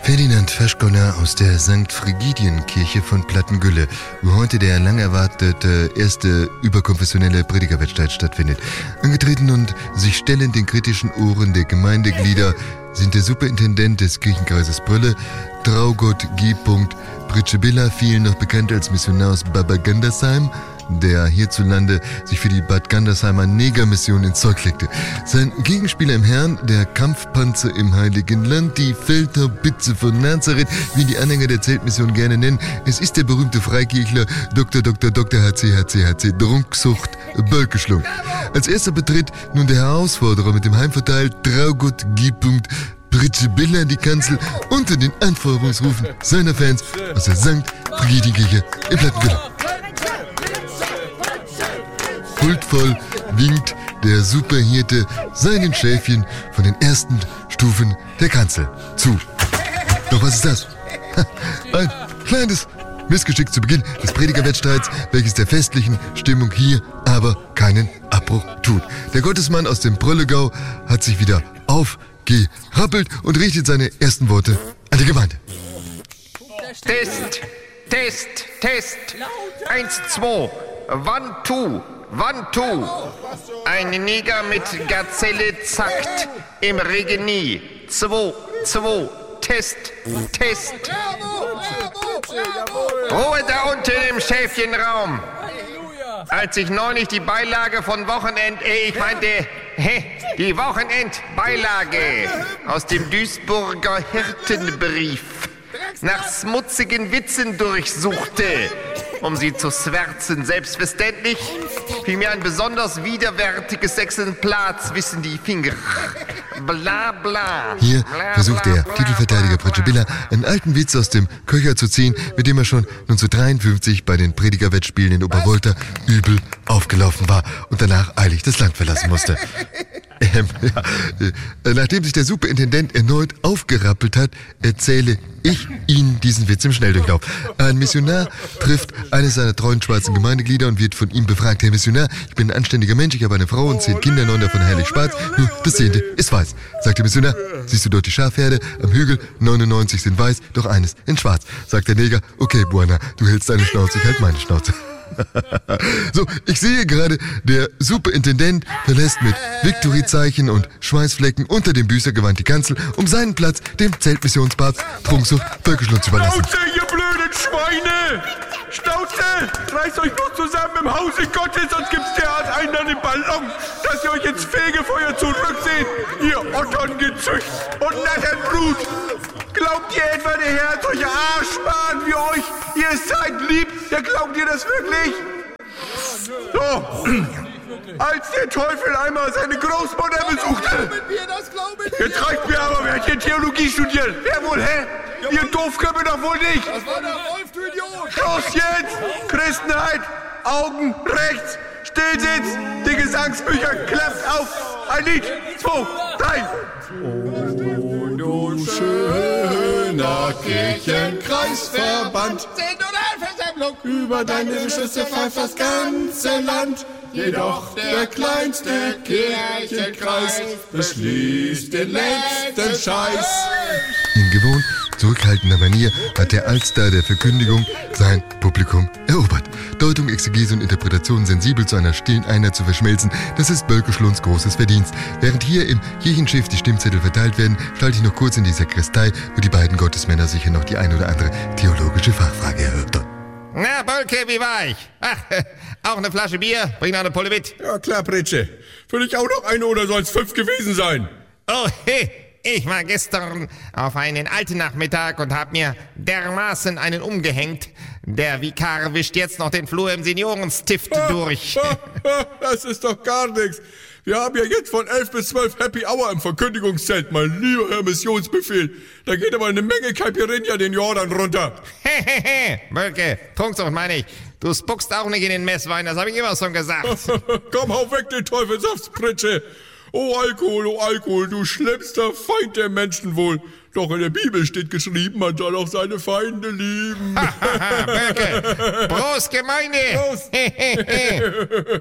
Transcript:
Ferdinand Feschkoller aus der St. Frigidienkirche von Plattengülle, wo heute der lang erwartete erste überkonfessionelle Predigerwettstreit stattfindet. Angetreten und sich stellend den kritischen Ohren der Gemeindeglieder sind der Superintendent des Kirchenkreises Brülle, Traugott G. Pritschebilla, vielen noch bekannt als Missionar aus Bad Gandersheim, der hierzulande sich für die Bad Gandersheimer Negermission ins Zeug legte. Sein Gegenspieler im Herrn, der Kampfpanzer im Heiligen Land, die Feldhaubitze von Nazareth, wie die Anhänger der Zeltmission gerne nennen. Es ist der berühmte Freikirchler Dr. HC Drunksucht Bölkeschlund. Als erster betritt nun der Herausforderer mit dem Heimvorteil Traugott G. Pritschebilla die Kanzel unter den Anforderungsrufen seiner Fans aus der St. Frigidienkirche in Plattengülle. Huldvoll winkt der Superhirte seinen Schäfchen von den ersten Stufen der Kanzel zu. Doch was ist das? Ein kleines Missgeschick zu Beginn des Predigerwettstreits, welches der festlichen Stimmung hier aber keinen Abbruch tut. Der Gottesmann aus dem Bröllegau hat sich wieder aufgerappelt und richtet seine ersten Worte an die Gemeinde. Test. 1, 2. One, two. Ein Neger mit Gazelle zackt im Regenie. 2. Test. Ruhe da unten im Schäfchenraum. Als ich neulich die Beilage von die Wochenendbeilage aus dem Duisburger Hirtenbrief nach schmutzigen Witzen durchsuchte, um sie zu schwärzen. Selbstverständlich fiel mir ein besonders widerwärtiges Exemplar zwischen die Finger. Bla bla. Hier versucht der Titelverteidiger Pritschebilla einen alten Witz aus dem Köcher zu ziehen, mit dem er schon 1953 bei den Predigerwettspielen in Obervolta übel aufgelaufen war und danach eilig das Land verlassen musste. Nachdem sich der Superintendent erneut aufgerappelt hat, erzähle ich Ihnen diesen Witz im Schnelldurchlauf. Ein Missionar trifft eines seiner treuen schwarzen Gemeindeglieder und wird von ihm befragt: Herr Missionar, ich bin ein anständiger Mensch, ich habe eine Frau und 10 Kinder, 9 davon herrlich schwarz, nur das 10. ist weiß. Sagt der Missionar: siehst du dort die Schafherde am Hügel? 99 sind weiß, doch eines in schwarz. Sagt der Neger: okay, Buana, du hältst deine Schnauze, ich halt meine Schnauze. So, ich sehe gerade, der Superintendent verlässt mit Victory-Zeichen und Schweißflecken unter dem Büßergewand die Kanzel, um seinen Platz dem Zeltmissionspapst Trunksucht Völkerschlund zu überlassen. Schnauze, ihr blöden Schweine! Schnauze! Reißt euch bloß zusammen im Hause Gottes, sonst gibt's derart einen an den Ballon, dass ihr euch ins Fegefeuer zurückseht, ihr Otterngezücht und Natternbrut! Glaubt ihr etwa, der Herr hat solche Arschbahn wie euch? Ihr seid lieb? Ja, glaubt ihr das wirklich? So, als der Teufel einmal seine Großmutter besuchte. Jetzt reicht mir aber, wer hat hier Theologie studiert? Wer wohl, hä? Ihr Doofköpfe doch wohl nicht. Das war der Wolf, du Idiot. Los jetzt! Christenheit! Augen rechts! Stillsitz! Die Gesangsbücher klappt auf! Ein Lied! 2, 3! Oh, du schöner Kirchenkreisverband. Synodalversammlung. Über deine Beschlüsse pfeift das ganze Land. Jedoch der kleinste Kirchenkreis beschließt den letzten Scheiß. In gewohnt zurückhaltender Manier hat der Allstar der Verkündigung sein Publikum erobert. Deutung, Exegese und Interpretation sensibel zu einer stillen Einheit zu verschmelzen, das ist Bölkeschlunds großes Verdienst. Während hier im Kirchenschiff die Stimmzettel verteilt werden, schalte ich noch kurz in die Sakristei, wo die beiden Gottesmänner sicher noch die ein oder andere theologische Fachfrage erörtern. Na, Bölke, wie war ich? Ach, auch eine Flasche Bier? Bring noch eine Pulle mit. Ja, klar, Pritsche. Für dich auch noch eine oder soll's 5 gewesen sein? Oh, hey. Ich war gestern auf einen alten Nachmittag und hab mir dermaßen einen umgehängt. Der Vikar wischt jetzt noch den Flur im Seniorenstift durch. Das ist doch gar nichts. Wir haben ja jetzt von 11 bis 12 Happy Hour im Verkündigungszelt, mein lieber Herr Missionsbefehl. Da geht aber eine Menge Caipirinha den Jordan runter. Hehehe, Bölke, Trunksucht meine ich. Du spuckst auch nicht in den Messwein, das habe ich immer schon gesagt. Komm, hau weg den Teufelsaftspritsche. Oh Alkohol, du schlimmster Feind der Menschen wohl. Doch in der Bibel steht geschrieben, man soll auch seine Feinde lieben. Bölke, Prost, Gemeinde. Prost.